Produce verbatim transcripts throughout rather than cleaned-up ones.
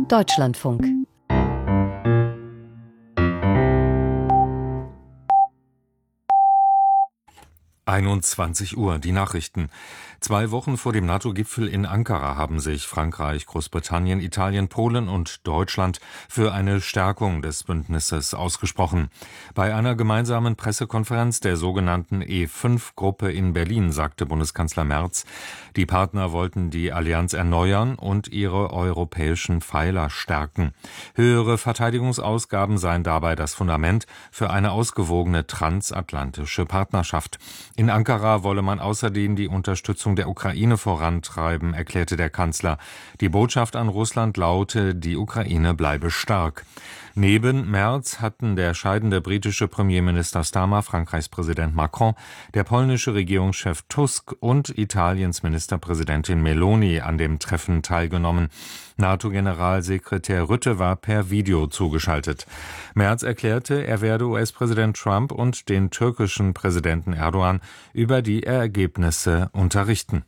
Deutschlandfunk. einundzwanzig Uhr, die Nachrichten. Zwei Wochen vor dem NATO-Gipfel in Ankara haben sich Frankreich, Großbritannien, Italien, Polen und Deutschland für eine Stärkung des Bündnisses ausgesprochen. Bei einer gemeinsamen Pressekonferenz der sogenannten E fünf Gruppe in Berlin sagte Bundeskanzler Merz, die Partner wollten die Allianz erneuern und ihre europäischen Pfeiler stärken. Höhere Verteidigungsausgaben seien dabei das Fundament für eine ausgewogene transatlantische Partnerschaft. In Ankara wolle man außerdem die Unterstützung der Ukraine vorantreiben, erklärte der Kanzler. Die Botschaft an Russland laute, die Ukraine bleibe stark. Neben Merz hatten der scheidende britische Premierminister Starmer, Frankreichs Präsident Macron, der polnische Regierungschef Tusk und Italiens Ministerpräsidentin Meloni an dem Treffen teilgenommen. NATO-Generalsekretär Rutte war per Video zugeschaltet. Merz erklärte, er werde U S-Präsident Trump und den türkischen Präsidenten Erdogan über die Ergebnisse unterrichten.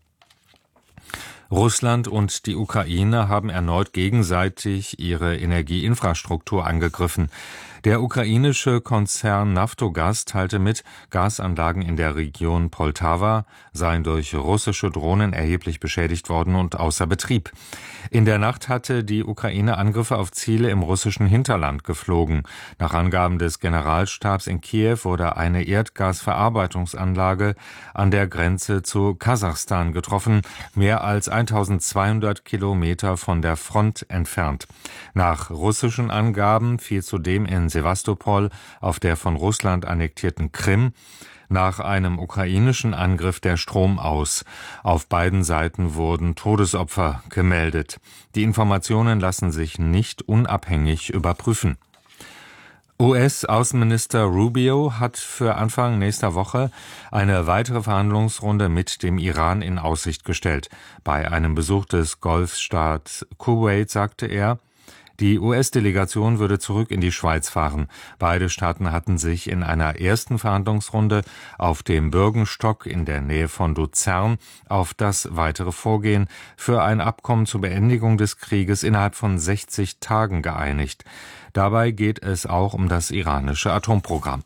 Russland und die Ukraine haben erneut gegenseitig ihre Energieinfrastruktur angegriffen. Der ukrainische Konzern Naftogaz teilte mit, Gasanlagen in der Region Poltawa seien durch russische Drohnen erheblich beschädigt worden und außer Betrieb. In der Nacht hatte die Ukraine Angriffe auf Ziele im russischen Hinterland geflogen. Nach Angaben des Generalstabs in Kiew wurde eine Erdgasverarbeitungsanlage an der Grenze zu Kasachstan getroffen, mehr als eintausendzweihundert Kilometer von der Front entfernt. Nach russischen Angaben fiel zudem in Sewastopol auf der von Russland annektierten Krim nach einem ukrainischen Angriff der Strom aus. Auf beiden Seiten wurden Todesopfer gemeldet. Die Informationen lassen sich nicht unabhängig überprüfen. U S-Außenminister Rubio hat für Anfang nächster Woche eine weitere Verhandlungsrunde mit dem Iran in Aussicht gestellt. Bei einem Besuch des Golfstaats Kuwait sagte er, die U S-Delegation würde zurück in die Schweiz fahren. Beide Staaten hatten sich in einer ersten Verhandlungsrunde auf dem Bürgenstock in der Nähe von Luzern auf das weitere Vorgehen für ein Abkommen zur Beendigung des Krieges innerhalb von sechzig Tagen geeinigt. Dabei geht es auch um das iranische Atomprogramm.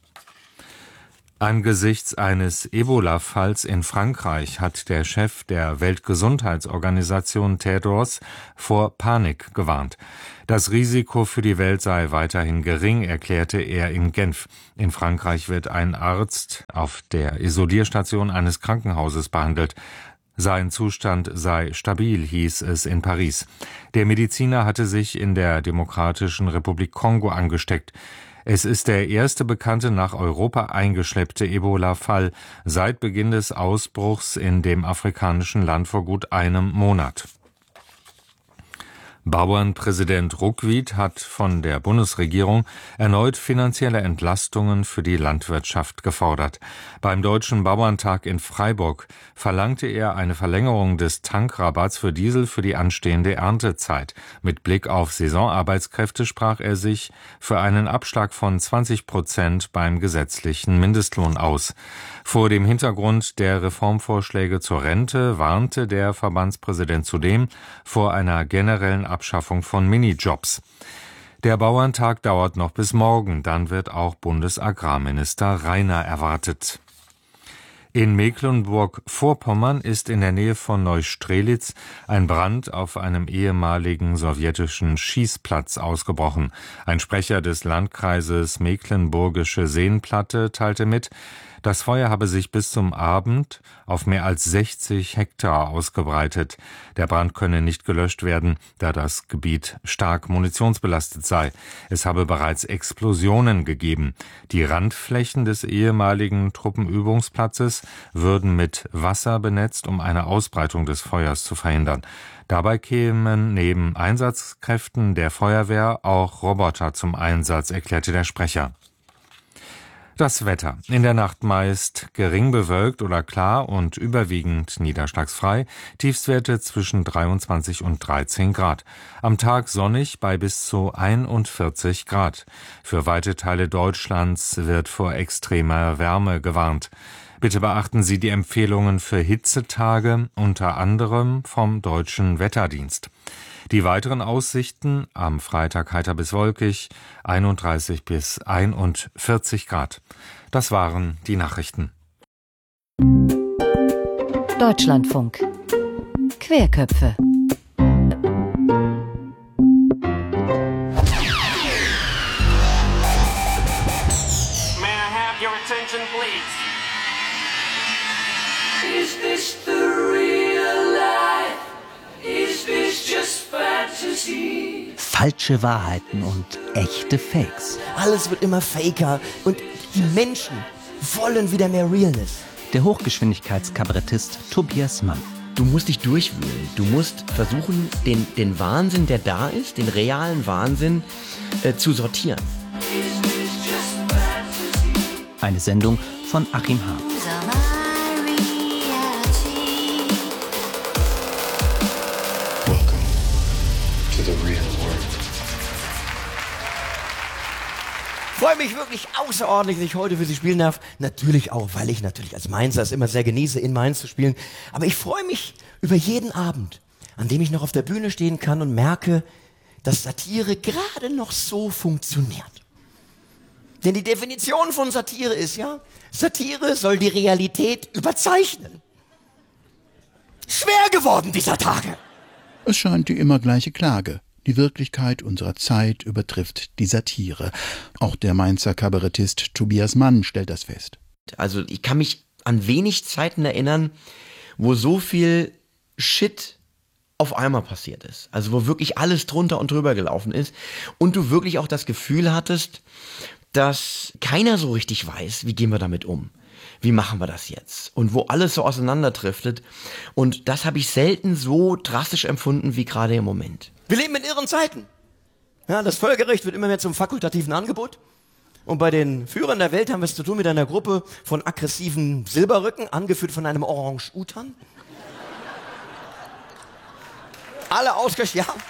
Angesichts eines Ebola-Falls in Frankreich hat der Chef der Weltgesundheitsorganisation Tedros vor Panik gewarnt. Das Risiko für die Welt sei weiterhin gering, erklärte er in Genf. In Frankreich wird ein Arzt auf der Isolierstation eines Krankenhauses behandelt. Sein Zustand sei stabil, hieß es in Paris. Der Mediziner hatte sich in der Demokratischen Republik Kongo angesteckt. Es ist der erste bekannte nach Europa eingeschleppte Ebola-Fall seit Beginn des Ausbruchs in dem afrikanischen Land vor gut einem Monat. Bauernpräsident Ruckwied hat von der Bundesregierung erneut finanzielle Entlastungen für die Landwirtschaft gefordert. Beim Deutschen Bauerntag in Freiburg verlangte er eine Verlängerung des Tankrabatts für Diesel für die anstehende Erntezeit. Mit Blick auf Saisonarbeitskräfte sprach er sich für einen Abschlag von zwanzig Prozent beim gesetzlichen Mindestlohn aus. Vor dem Hintergrund der Reformvorschläge zur Rente warnte der Verbandspräsident zudem vor einer generellen Abschaffung von Minijobs. Der Bauerntag dauert noch bis morgen, dann wird auch Bundesagrarminister Rainer erwartet. In Mecklenburg-Vorpommern ist in der Nähe von Neustrelitz ein Brand auf einem ehemaligen sowjetischen Schießplatz ausgebrochen. Ein Sprecher des Landkreises Mecklenburgische Seenplatte teilte mit, das Feuer habe sich bis zum Abend auf mehr als sechzig Hektar ausgebreitet. Der Brand könne nicht gelöscht werden, da das Gebiet stark munitionsbelastet sei. Es habe bereits Explosionen gegeben. Die Randflächen des ehemaligen Truppenübungsplatzes würden mit Wasser benetzt, um eine Ausbreitung des Feuers zu verhindern. Dabei kämen neben Einsatzkräften der Feuerwehr auch Roboter zum Einsatz, erklärte der Sprecher. Das Wetter. In der Nacht meist gering bewölkt oder klar und überwiegend niederschlagsfrei. Tiefstwerte zwischen dreiundzwanzig und dreizehn Grad. Am Tag sonnig bei bis zu einundvierzig Grad. Für weite Teile Deutschlands wird vor extremer Wärme gewarnt. Bitte beachten Sie die Empfehlungen für Hitzetage, unter anderem vom Deutschen Wetterdienst. Die weiteren Aussichten: am Freitag heiter bis wolkig, einunddreißig bis einundvierzig Grad. Das waren die Nachrichten. Deutschlandfunk. Querköpfe. Is this the real life? Is this just fantasy? Falsche Wahrheiten und echte Fakes. Alles wird immer faker und die Menschen wollen wieder mehr Realness. Der Hochgeschwindigkeitskabarettist Tobias Mann. Du musst dich durchwühlen. Du musst versuchen, den, den Wahnsinn, der da ist, den realen Wahnsinn, äh, zu sortieren. Eine Sendung von Achim Hahn. Ich freue mich wirklich außerordentlich, dass ich heute für Sie spielen darf. Natürlich auch, weil ich natürlich als Mainzer es immer sehr genieße, in Mainz zu spielen. Aber ich freue mich über jeden Abend, an dem ich noch auf der Bühne stehen kann und merke, dass Satire gerade noch so funktioniert. Denn die Definition von Satire ist ja, Satire soll die Realität überzeichnen. Schwer geworden dieser Tage. Es scheint die immer gleiche Klage. Die Wirklichkeit unserer Zeit übertrifft die Satire. Auch der Mainzer Kabarettist Tobias Mann stellt das fest. Also ich kann mich an wenig Zeiten erinnern, wo so viel Shit auf einmal passiert ist. Also wo wirklich alles drunter und drüber gelaufen ist und du wirklich auch das Gefühl hattest, dass keiner so richtig weiß, wie gehen wir damit um. Wie machen wir das jetzt? Und wo alles so auseinanderdriftet. Und das habe ich selten so drastisch empfunden wie gerade im Moment. Wir leben in irren Zeiten. Ja, das Völkerrecht wird immer mehr zum fakultativen Angebot. Und bei den Führern der Welt haben wir es zu tun mit einer Gruppe von aggressiven Silberrücken, angeführt von einem Orang-Utan. Alle ausgestattet, ja.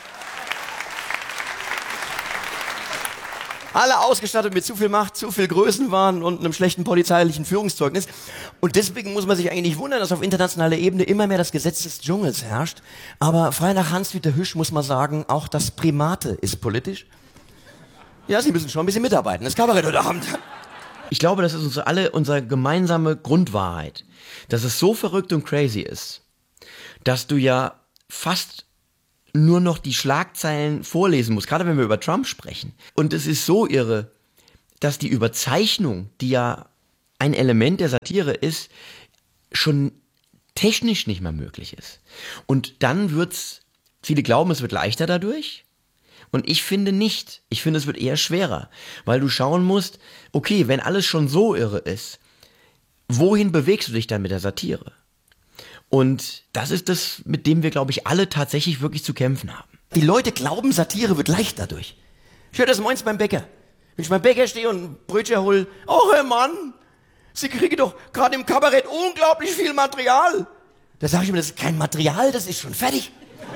Alle ausgestattet mit zu viel Macht, zu viel Größenwahn und einem schlechten polizeilichen Führungszeugnis. Und deswegen muss man sich eigentlich nicht wundern, dass auf internationaler Ebene immer mehr das Gesetz des Dschungels herrscht. Aber frei nach Hans-Dieter Hüsch muss man sagen, auch das Primate ist politisch. Ja, Sie müssen schon ein bisschen mitarbeiten. Das Kabarett heute Abend. Ich glaube, das ist uns alle unsere gemeinsame Grundwahrheit. Dass es so verrückt und crazy ist, dass du ja fast nur noch die Schlagzeilen vorlesen muss, gerade wenn wir über Trump sprechen. Und es ist so irre, dass die Überzeichnung, die ja ein Element der Satire ist, schon technisch nicht mehr möglich ist. Und dann wird's, viele glauben, es wird leichter dadurch. Und ich finde nicht. Ich finde, es wird eher schwerer. Weil du schauen musst, okay, wenn alles schon so irre ist, wohin bewegst du dich dann mit der Satire? Und das ist das, mit dem wir, glaube ich, alle tatsächlich wirklich zu kämpfen haben. Die Leute glauben, Satire wird leicht dadurch. Ich höre das morgens beim Bäcker. Wenn ich beim Bäcker stehe und ein Brötchen hole, oh Herr Mann, Sie kriegen doch gerade im Kabarett unglaublich viel Material. Da sage ich mir, das ist kein Material, das ist schon fertig.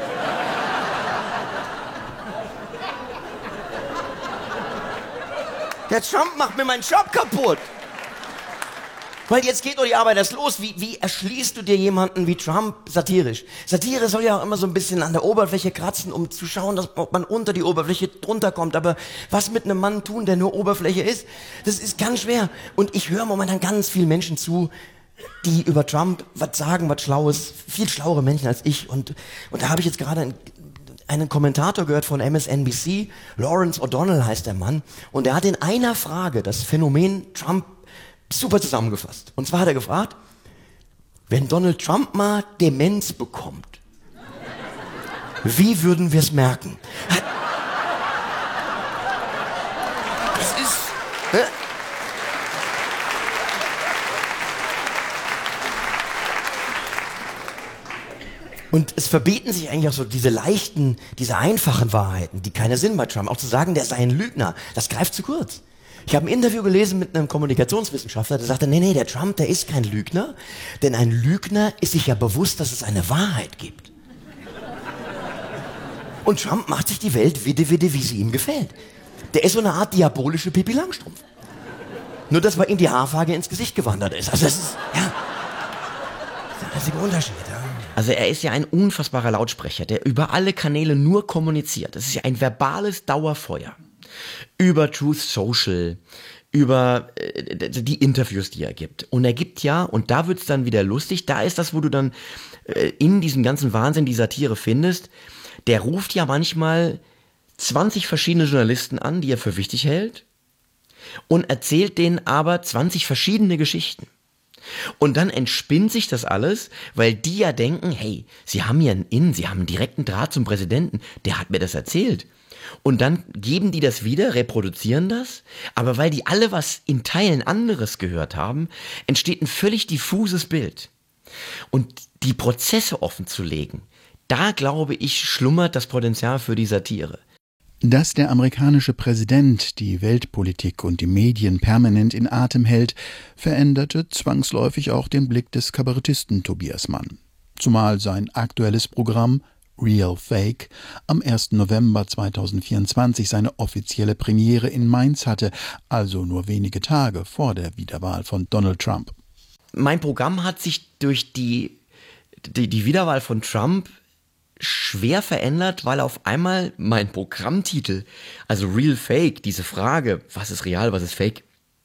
Der Trump macht mir meinen Job kaputt. Weil jetzt geht doch die Arbeit erst los. Wie, wie erschließt du dir jemanden wie Trump satirisch? Satire soll ja auch immer so ein bisschen an der Oberfläche kratzen, um zu schauen, dass, ob man unter die Oberfläche drunter kommt. Aber was mit einem Mann tun, der nur Oberfläche ist, das ist ganz schwer. Und ich höre momentan ganz vielen Menschen zu, die über Trump was sagen, was Schlaues. Viel schlauere Menschen als ich. Und, und da habe ich jetzt gerade einen, einen Kommentator gehört von M S N B C. Lawrence O'Donnell heißt der Mann. Und er hat in einer Frage das Phänomen Trump super zusammengefasst. Und zwar hat er gefragt, wenn Donald Trump mal Demenz bekommt, wie würden wir es merken? Das ist... Hä? Und es verbieten sich eigentlich auch so diese leichten, diese einfachen Wahrheiten, die keinen Sinn bei Trump. Auch zu sagen, der sei ein Lügner, das greift zu kurz. Ich habe ein Interview gelesen mit einem Kommunikationswissenschaftler, der sagte, nee, nee, der Trump, der ist kein Lügner, denn ein Lügner ist sich ja bewusst, dass es eine Wahrheit gibt. Und Trump macht sich die Welt widde, widde, wie sie ihm gefällt. Der ist so eine Art diabolische Pippi Langstrumpf. Nur, dass bei ihm die Haarfarbe ins Gesicht gewandert ist. Also das ist, ja, das ist der einzige Unterschied. Ja. Also er ist ja ein unfassbarer Lautsprecher, der über alle Kanäle nur kommuniziert. Das ist ja ein verbales Dauerfeuer. Über Truth Social, über äh, die Interviews, die er gibt. Und er gibt ja, und da wird's dann wieder lustig, da ist das, wo du dann äh, in diesem ganzen Wahnsinn die Satire findest, der ruft ja manchmal zwanzig verschiedene Journalisten an, die er für wichtig hält, und erzählt denen aber zwanzig verschiedene Geschichten. Und dann entspinnt sich das alles, weil die ja denken, hey, sie haben ja einen In, sie haben einen direkten Draht zum Präsidenten, der hat mir das erzählt. Und dann geben die das wieder, reproduzieren das, aber weil die alle was in Teilen anderes gehört haben, entsteht ein völlig diffuses Bild. Und die Prozesse offen zu legen, da glaube ich, schlummert das Potenzial für die Satire. Dass der amerikanische Präsident die Weltpolitik und die Medien permanent in Atem hält, veränderte zwangsläufig auch den Blick des Kabarettisten Tobias Mann. Zumal sein aktuelles Programm Real Fake am ersten November zweitausendvierundzwanzig seine offizielle Premiere in Mainz hatte, also nur wenige Tage vor der Wiederwahl von Donald Trump. Mein Programm hat sich durch die, die, die Wiederwahl von Trump schwer verändert, weil auf einmal mein Programmtitel, also Real Fake, diese Frage, was ist real, was ist fake,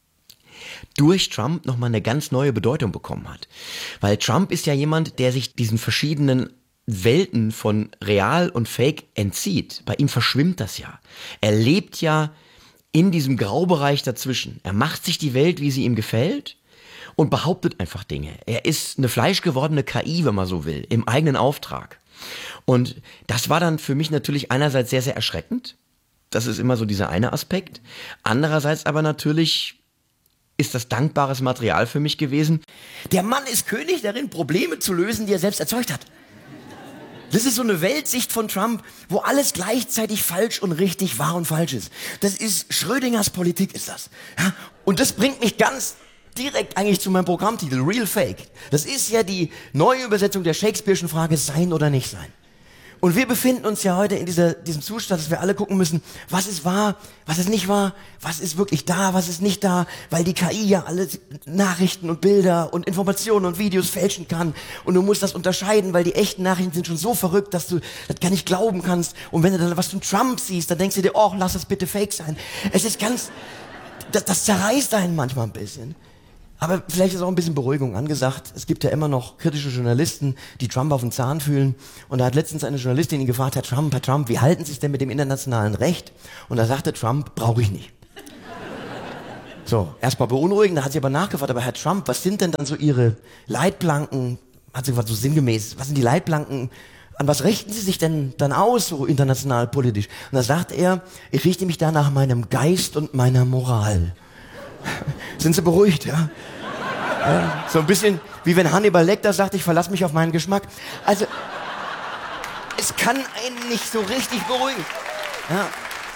durch Trump nochmal eine ganz neue Bedeutung bekommen hat. Weil Trump ist ja jemand, der sich diesen verschiedenen Welten von real und fake entzieht. Bei ihm verschwimmt das ja. Er lebt ja in diesem Graubereich dazwischen. Er macht sich die Welt, wie sie ihm gefällt, und behauptet einfach Dinge. Er ist eine fleischgewordene K I, wenn man so will, im eigenen Auftrag. Und das war dann für mich natürlich einerseits sehr, sehr erschreckend. Das ist immer so dieser eine Aspekt. Andererseits aber natürlich ist das dankbares Material für mich gewesen. Der Mann ist König darin, Probleme zu lösen, die er selbst erzeugt hat. Das ist so eine Weltsicht von Trump, wo alles gleichzeitig falsch und richtig, wahr und falsch ist. Das ist Schrödingers Politik, ist das. Ja? Und das bringt mich ganz direkt eigentlich zu meinem Programmtitel, Real Fake. Das ist ja die neue Übersetzung der Shakespeare'schen Frage, sein oder nicht sein. Und wir befinden uns ja heute in dieser, diesem Zustand, dass wir alle gucken müssen, was ist wahr, was ist nicht wahr, was ist wirklich da, was ist nicht da, weil die K I ja alle Nachrichten und Bilder und Informationen und Videos fälschen kann. Und du musst das unterscheiden, weil die echten Nachrichten sind schon so verrückt, dass du das gar nicht glauben kannst. Und wenn du dann was von Trump siehst, dann denkst du dir, oh, lass das bitte Fake sein. Es ist ganz, das, das zerreißt einen manchmal ein bisschen. Aber vielleicht ist auch ein bisschen Beruhigung angesagt. Es gibt ja immer noch kritische Journalisten, die Trump auf den Zahn fühlen. Und da hat letztens eine Journalistin ihn gefragt, Herr Trump, Herr Trump, wie halten Sie es denn mit dem internationalen Recht? Und da sagte Trump, brauche ich nicht. So, erstmal beunruhigend, da hat sie aber nachgefragt, aber Herr Trump, was sind denn dann so Ihre Leitplanken? Hat sie gefragt, so sinngemäß, was sind die Leitplanken? An was richten Sie sich denn dann aus, so international politisch? Und da sagt er, ich richte mich da nach meinem Geist und meiner Moral. Sind Sie beruhigt, ja? Ja? So ein bisschen wie wenn Hannibal Lecter sagt, ich verlasse mich auf meinen Geschmack. Also, es kann einen nicht so richtig beruhigen. Ja.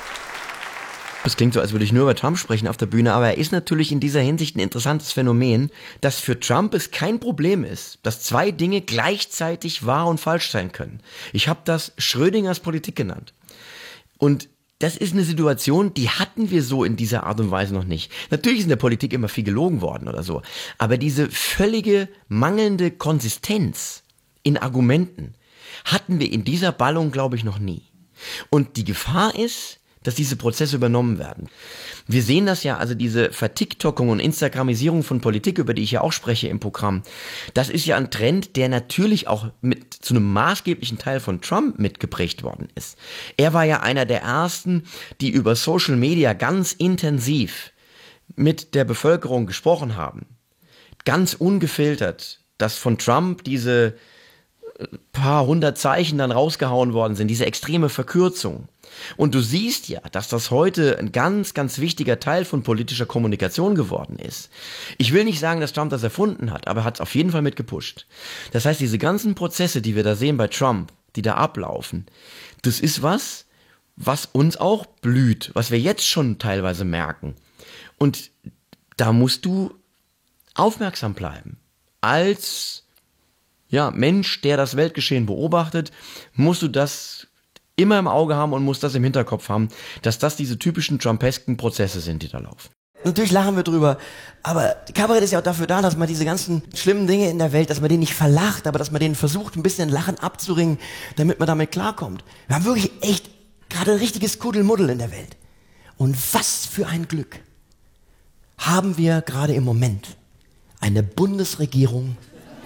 Das klingt so, als würde ich nur über Trump sprechen auf der Bühne, aber er ist natürlich in dieser Hinsicht ein interessantes Phänomen, dass für Trump es kein Problem ist, dass zwei Dinge gleichzeitig wahr und falsch sein können. Ich habe das Schrödingers Politik genannt. Und das ist eine Situation, die hatten wir so in dieser Art und Weise noch nicht. Natürlich ist in der Politik immer viel gelogen worden oder so, aber diese völlige mangelnde Konsistenz in Argumenten hatten wir in dieser Ballung, glaube ich, noch nie. Und die Gefahr ist, dass diese Prozesse übernommen werden. Wir sehen das ja, also diese Vertiktokung und Instagramisierung von Politik, über die ich ja auch spreche im Programm, das ist ja ein Trend, der natürlich auch mit zu einem maßgeblichen Teil von Trump mitgeprägt worden ist. Er war ja einer der ersten, die über Social Media ganz intensiv mit der Bevölkerung gesprochen haben. Ganz ungefiltert, dass von Trump diese paar hundert Zeichen dann rausgehauen worden sind, diese extreme Verkürzung. Und du siehst ja, dass das heute ein ganz, ganz wichtiger Teil von politischer Kommunikation geworden ist. Ich will nicht sagen, dass Trump das erfunden hat, aber er hat es auf jeden Fall mitgepusht. Das heißt, diese ganzen Prozesse, die wir da sehen bei Trump, die da ablaufen, das ist was, was uns auch blüht, was wir jetzt schon teilweise merken. Und da musst du aufmerksam bleiben. Als ja, Mensch, der das Weltgeschehen beobachtet, musst du das immer im Auge haben und musst das im Hinterkopf haben, dass das diese typischen trumpesken Prozesse sind, die da laufen. natürlich lachen wir drüber. Aber Kabarett ist ja auch dafür da, dass man diese ganzen schlimmen Dinge in der Welt, dass man denen nicht verlacht, aber dass man denen versucht, ein bisschen Lachen abzuringen, damit man damit klarkommt. Wir haben wirklich echt gerade ein richtiges Kuddelmuddel in der Welt. Und was für ein Glück haben wir gerade im Moment eine Bundesregierung,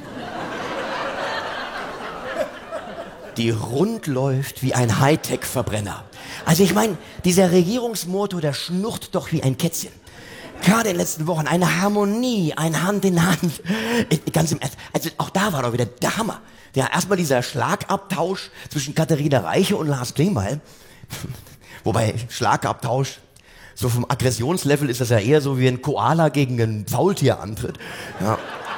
die rund läuft wie ein Hightech-Verbrenner. Also ich meine, dieser Regierungsmotor, der schnurrt doch wie ein Kätzchen. Gerade in den letzten Wochen eine Harmonie, ein Hand in Hand. Ganz im Ernst, also auch da war doch wieder der Hammer. Ja, erstmal dieser Schlagabtausch zwischen Katharina Reiche und Lars Klingbeil. Wobei Schlagabtausch, so vom Aggressionslevel ist das ja eher so wie ein Koala gegen ein Faultier antritt. Ja.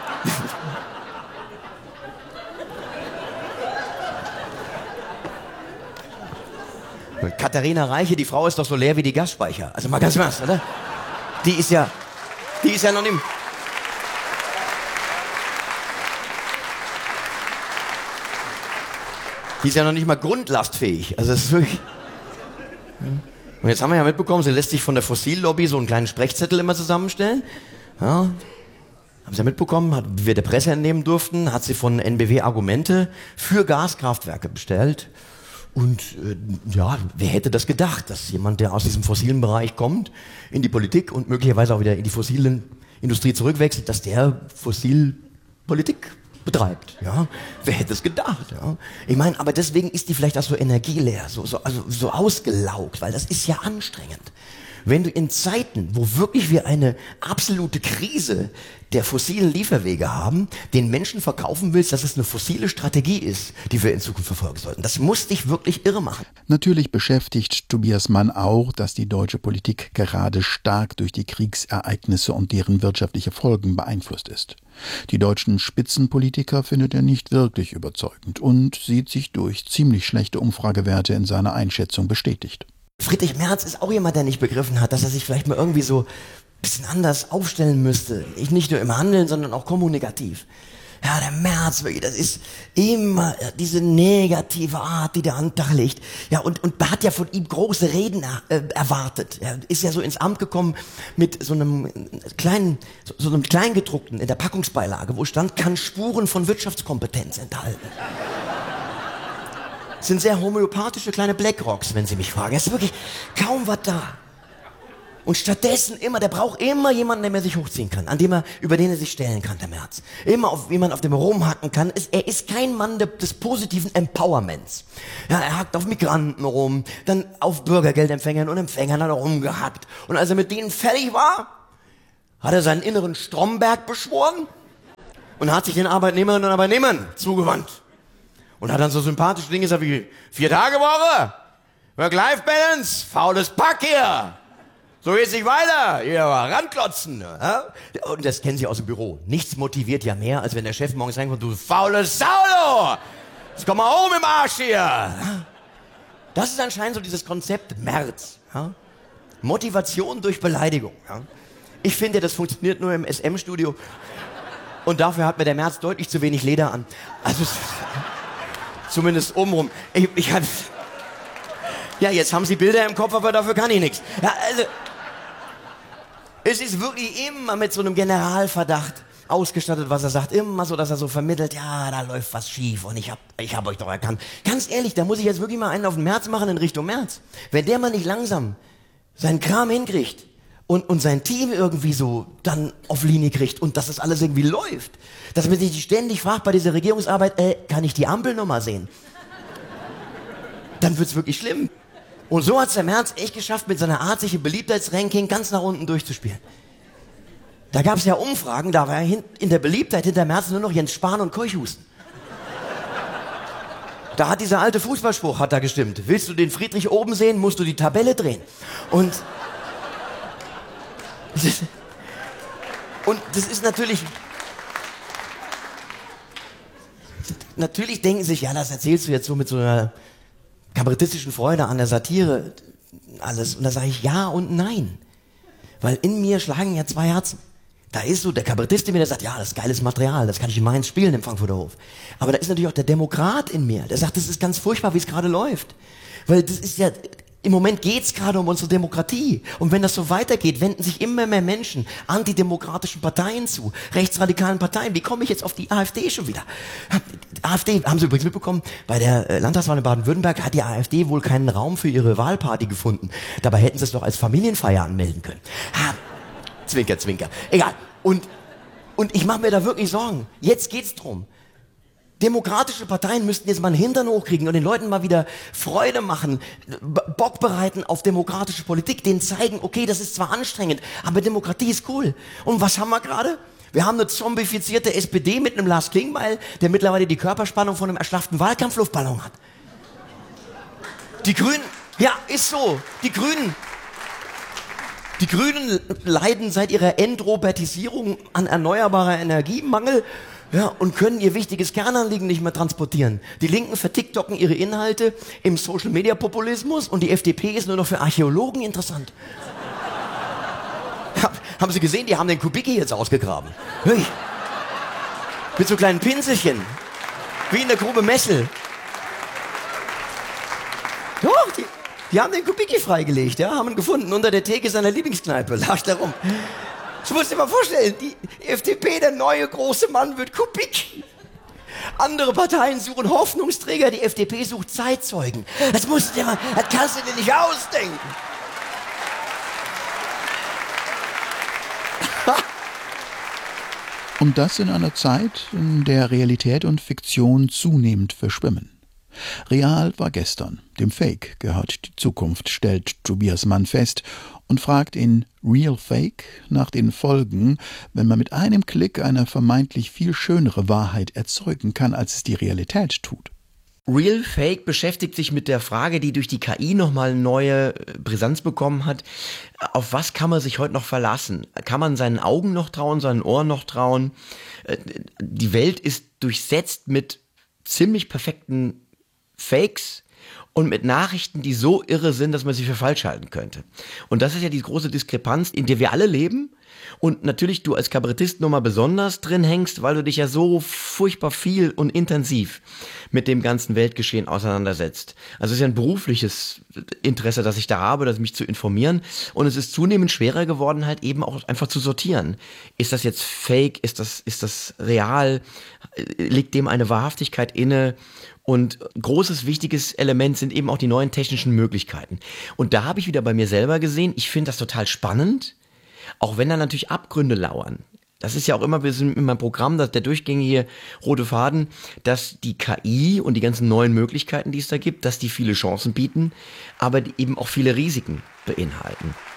Katharina Reiche, die Frau ist doch so leer wie die Gasspeicher. Also mal ganz im Ernst, oder? Die ist ja, die ist ja noch nicht... Die ist ja noch nicht mal grundlastfähig. Also das ist wirklich... Und jetzt haben wir ja mitbekommen, sie lässt sich von der Fossillobby so einen kleinen Sprechzettel immer zusammenstellen. Ja. Haben Sie ja mitbekommen, hat, wie wir der Presse entnehmen durften, hat sie von N B W Argumente für Gaskraftwerke bestellt. Und äh, ja, wer hätte das gedacht, dass jemand, der aus diesem fossilen Bereich kommt, in die Politik und möglicherweise auch wieder in die fossile Industrie zurückwechselt, dass der Fossilpolitik betreibt. Ja, wer hätte es gedacht? Ja? Ich meine, aber deswegen ist die vielleicht auch so energieleer, so, so, also, so ausgelaugt, weil das ist ja anstrengend. Wenn du in Zeiten, wo wirklich wir eine absolute Krise der fossilen Lieferwege haben, den Menschen verkaufen willst, dass es eine fossile Strategie ist, die wir in Zukunft verfolgen sollten. Das muss dich wirklich irre machen. Natürlich beschäftigt Tobias Mann auch, dass die deutsche Politik gerade stark durch die Kriegsereignisse und deren wirtschaftliche Folgen beeinflusst ist. Die deutschen Spitzenpolitiker findet er nicht wirklich überzeugend und sieht sich durch ziemlich schlechte Umfragewerte in seiner Einschätzung bestätigt. Friedrich Merz ist auch jemand, der nicht begriffen hat, dass er sich vielleicht mal irgendwie so ein bisschen anders aufstellen müsste. Nicht nur im Handeln, sondern auch kommunikativ. Ja, der Merz, das ist immer diese negative Art, die der an den Tag legt. Ja, und, und man hat ja von ihm große Reden äh, erwartet. Er ist ja so ins Amt gekommen mit so einem kleinen, so, so einem Kleingedruckten in der Packungsbeilage, wo stand, kann Spuren von Wirtschaftskompetenz enthalten. Das sind sehr homöopathische kleine Blackrocks, wenn Sie mich fragen. Es ist wirklich kaum was da. Und stattdessen immer, der braucht immer jemanden, der mehr sich hochziehen kann, an dem er, über den er sich stellen kann, der Merz. Immer auf jemanden, auf dem er rumhacken kann. Es, er ist kein Mann de, des positiven Empowerments. Ja, er hackt auf Migranten rum, dann auf Bürgergeldempfängern und Empfängern hat er rumgehackt. Und als er mit denen fertig war, hat er seinen inneren Stromberg beschworen und hat sich den Arbeitnehmerinnen und Arbeitnehmern zugewandt. Und hat dann so sympathische Dinge gesagt wie, vier Tage Woche, Work-Life-Balance, faules Pack hier. So geht's nicht weiter, hier ranklotzen. Ja? Und das kennen Sie aus dem Büro. Nichts motiviert ja mehr, als wenn der Chef morgens reinkommt, du faules Saulo, jetzt komm mal hoch mit dem Arsch hier. Das ist anscheinend so dieses Konzept Merz. Ja? Motivation durch Beleidigung. Ja? Ich finde, das funktioniert nur im S M-Studio. Und dafür hat mir der Merz deutlich zu wenig Leder an. Also... Zumindest obenrum. Ich, ich hab, ja, jetzt haben Sie Bilder im Kopf, aber dafür kann ich nichts. Ja, also, es ist wirklich immer mit so einem Generalverdacht ausgestattet, was er sagt. Immer so, dass er so vermittelt, ja, da läuft was schief und ich hab, ich hab euch doch erkannt. Ganz ehrlich, da muss ich jetzt wirklich mal einen auf den Merz machen in Richtung Merz. Wenn der mal nicht langsam seinen Kram hinkriegt und, und sein Team irgendwie so dann auf Linie kriegt und dass das alles irgendwie läuft, dass man sich ständig fragt bei dieser Regierungsarbeit, äh, kann ich die Ampel noch mal sehen? Dann wird's wirklich schlimm. Und so hat's der Merz echt geschafft, mit seiner Art, sich im Beliebtheitsranking ganz nach unten durchzuspielen. Da gab's ja Umfragen, da war in der Beliebtheit hinter Merz nur noch Jens Spahn und Keuchhusten. Da hat dieser alte Fußballspruch, hat da gestimmt. Willst du den Friedrich oben sehen, musst du die Tabelle drehen. Und... Und das ist natürlich... Natürlich denken sich, ja, das erzählst du jetzt so mit so einer kabarettistischen Freude an der Satire alles. Und da sage ich ja und nein. Weil in mir schlagen ja zwei Herzen. Da ist so der Kabarettist in mir, der sagt, ja, das ist geiles Material, das kann ich in Mainz spielen im Frankfurter Hof. Aber da ist natürlich auch der Demokrat in mir, der sagt, das ist ganz furchtbar, wie es gerade läuft. Weil das ist ja, Im Moment geht's gerade um unsere Demokratie. Und wenn das so weitergeht, wenden sich immer mehr Menschen antidemokratischen Parteien zu, rechtsradikalen Parteien. Wie komme ich jetzt auf die AfD schon wieder? Die AfD, haben Sie übrigens mitbekommen, bei der äh, Landtagswahl in Baden-Württemberg hat die AfD wohl keinen Raum für ihre Wahlparty gefunden. Dabei hätten sie es doch als Familienfeier anmelden können. Ha, zwinker, zwinker. Egal. Und, und ich mache mir da wirklich Sorgen. Jetzt geht's drum. Demokratische Parteien müssten jetzt mal einen Hintern hochkriegen und den Leuten mal wieder Freude machen, B- Bock bereiten auf demokratische Politik, denen zeigen, okay, das ist zwar anstrengend, aber Demokratie ist cool. Und was haben wir gerade? Wir haben eine zombifizierte S P D mit einem Lars Klingbeil, der mittlerweile die Körperspannung von einem erschlafften Wahlkampfluftballon hat. Die Grünen, ja, ist so, die Grünen. Die Grünen leiden seit ihrer Entrobertisierung an erneuerbarer Energiemangel. Ja, und können ihr wichtiges Kernanliegen nicht mehr transportieren. Die Linken verticktocken ihre Inhalte im Social-Media-Populismus und die F D P ist nur noch für Archäologen interessant. Ja, haben Sie gesehen, die haben den Kubicki jetzt ausgegraben. Hey. Mit so kleinen Pinselchen. Wie in der Grube Messel. Doch, die, die haben den Kubicki freigelegt, ja, haben ihn gefunden unter der Theke seiner Lieblingskneipe. Lag da rum. Ich muss dir mal vorstellen, die F D P, der neue große Mann, wird Kubicki. Andere Parteien suchen Hoffnungsträger, die F D P sucht Zeitzeugen. Das musst du dir mal, das kannst du dir nicht ausdenken. Und das in einer Zeit, in der Realität und Fiktion zunehmend verschwimmen. Real war gestern, dem Fake gehört die Zukunft, stellt Tobias Mann fest und fragt in Real Fake nach den Folgen, wenn man mit einem Klick eine vermeintlich viel schönere Wahrheit erzeugen kann, als es die Realität tut. Real Fake beschäftigt sich mit der Frage, die durch die K I nochmal neue Brisanz bekommen hat. Auf was kann man sich heute noch verlassen? Kann man seinen Augen noch trauen, seinen Ohren noch trauen? Die Welt ist durchsetzt mit ziemlich perfekten Fakes und mit Nachrichten, die so irre sind, dass man sie für falsch halten könnte. Und das ist ja die große Diskrepanz, in der wir alle leben. Und natürlich du als Kabarettist nochmal besonders drin hängst, weil du dich ja so furchtbar viel und intensiv mit dem ganzen Weltgeschehen auseinandersetzt. Also es ist ja ein berufliches Interesse, das ich da habe, das mich zu informieren. Und es ist zunehmend schwerer geworden, halt eben auch einfach zu sortieren. Ist das jetzt fake? Ist das, ist das real? Liegt dem eine Wahrhaftigkeit inne? Und großes, wichtiges Element sind eben auch die neuen technischen Möglichkeiten. Und da habe ich wieder bei mir selber gesehen, ich finde das total spannend, auch wenn da natürlich Abgründe lauern. Das ist ja auch immer, wir sind in meinem Programm, dass der durchgängige rote Faden, dass die K I und die ganzen neuen Möglichkeiten, die es da gibt, dass die viele Chancen bieten, aber die eben auch viele Risiken beinhalten.